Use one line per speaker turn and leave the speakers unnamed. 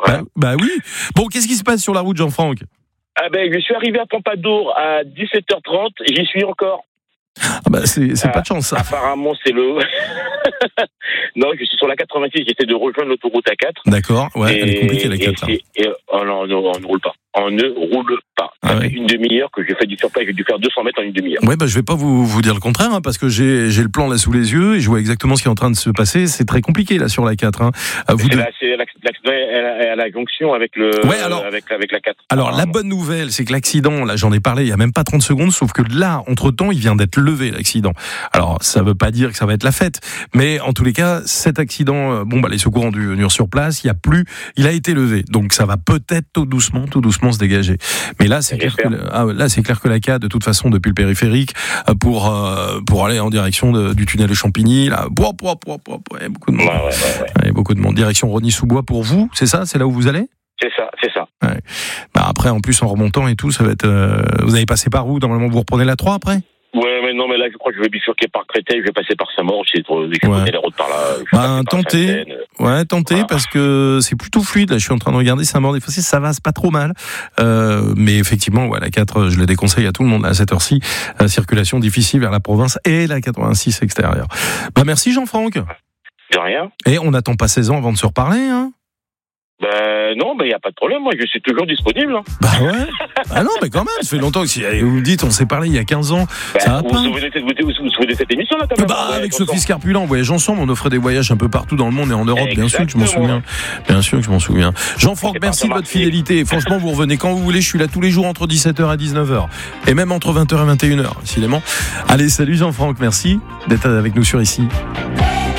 Voilà.
Bah oui. Bon, qu'est-ce qui se passe sur la route, Jean-Franck ?
Je suis arrivé à Pompadour à 17h30, j'y suis encore.
C'est pas de chance, ça.
Apparemment, c'est le... Non, je suis sur la 86, j'essaie de rejoindre l'autoroute A4.
D'accord, ouais, elle est compliquée, la 4.
Non, on ne roule pas. On ne roule pas. Ça fait une demi-heure que j'ai fait du surplace, j'ai dû faire 200 mètres en une demi-heure.
Ouais, je vais pas vous dire le contraire, parce que j'ai le plan là sous les yeux et je vois exactement ce qui est en train de se passer. C'est très compliqué là sur la 4.
C'est l'accident à la jonction avec avec la 4.
Alors la bonne nouvelle, c'est que l'accident, là j'en ai parlé il y a même pas 30 secondes, sauf que là, entre-temps, il vient d'être levé, l'accident. Alors ça veut pas dire que ça va être la fête, mais en tous les cas, cet accident, les secours ont dû venir sur place, il a été levé. Donc ça va peut-être tout doucement se dégager. Mais là, c'est clair que la 4, de toute façon, depuis le périphérique, pour aller en direction du tunnel de Champigny, là, beaucoup de monde. Ouais, beaucoup de monde. Direction Rosny-sous-Bois pour vous, c'est ça? C'est là où vous allez?
C'est ça.
Ouais. Après, en plus, en remontant et tout, ça va être... vous allez passer par où? Normalement, vous reprenez la 3 après?
Mais là, je crois que je vais bifurquer par Créteil, je vais passer par Saint-Maur, je vais connaître les routes par là.
Tentez, parce que c'est plutôt fluide. Là, je suis en train de regarder Saint-Maur des Fossés, ça va, c'est pas trop mal. Mais effectivement, la 4, je le déconseille à tout le monde à cette heure-ci. Circulation difficile vers la province et la 86 extérieure. Merci Jean-Franck.
De rien.
Et on n'attend pas 16 ans avant de se reparler, hein?
Non, il n'y a pas de problème, moi je suis toujours disponible. Hein.
Ouais. Ah non, mais quand même, ça fait longtemps que vous me dites, on s'est parlé il y a 15 ans. Ça va pas.
Vous vous souvenez de cette émission là quand même?
Avec Sophie Scarpulin, on voyage ensemble, on offrait des voyages un peu partout dans le monde et en Europe, bien sûr que je m'en souviens. Bien sûr que je m'en souviens. Jean-Franck, merci de votre fidélité. Franchement, vous revenez quand vous voulez, je suis là tous les jours entre 17h et 19h. Et même entre 20h et 21h, décidément. Allez, salut Jean-Franck, merci d'être avec nous sur ici.